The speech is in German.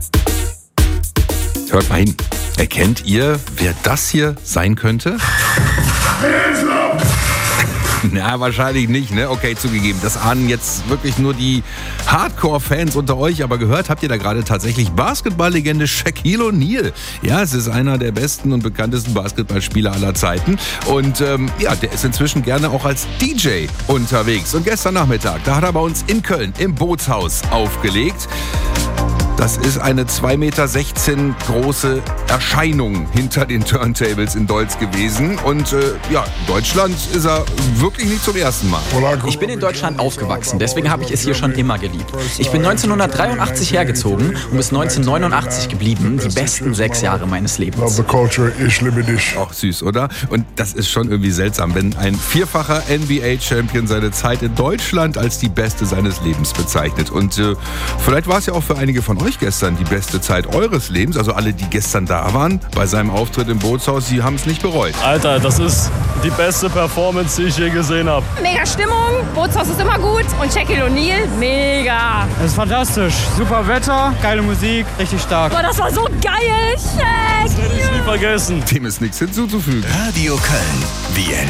Hört mal hin. Erkennt ihr, wer das hier sein könnte? Na, wahrscheinlich nicht, ne? Okay, zugegeben. Das ahnen jetzt wirklich nur die Hardcore-Fans unter euch. Aber gehört habt ihr da gerade tatsächlich Basketballlegende Shaquille O'Neal. Ja, es ist einer der besten und bekanntesten Basketballspieler aller Zeiten. Und der ist inzwischen gerne auch als DJ unterwegs. Und gestern Nachmittag, da hat er bei uns in Köln im Bootshaus aufgelegt. Das ist eine 2,16 Meter große Erscheinung hinter den Turntables in Deutz gewesen. Und in Deutschland ist er wirklich nicht zum ersten Mal. Ich bin in Deutschland aufgewachsen, deswegen habe ich es hier schon immer geliebt. Ich bin 1983 hergezogen und bis 1989 geblieben. Die besten 6 Jahre meines Lebens. Auch süß, oder? Und das ist schon irgendwie seltsam, wenn ein vierfacher NBA-Champion seine Zeit in Deutschland als die beste seines Lebens bezeichnet. Und vielleicht war es ja auch für einige von euch gestern die beste Zeit eures Lebens. Also alle, die gestern da waren bei seinem Auftritt im Bootshaus, sie haben es nicht bereut. Alter, das ist die beste Performance, die ich je gesehen habe. Mega Stimmung, Bootshaus ist immer gut und Shaquille O'Neal, mega. Das ist fantastisch. Super Wetter, geile Musik, richtig stark. Boah, das war so geil, Shaq. Das werde ich nie vergessen. Dem ist nichts hinzuzufügen. Radio Köln. Wir